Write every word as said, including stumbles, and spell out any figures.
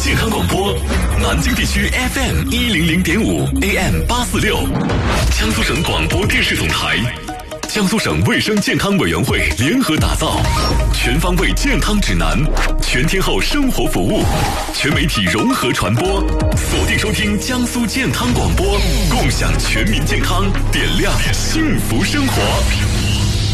健康广播，南京地区 F M 一零零点五 A M 八四六，江苏省广播电视总台。江苏省卫生健康委员会联合打造全方位健康指南，全天候生活服务，全媒体融合传播，锁定收听江苏健康广播，共享全民健康，点亮幸福生活。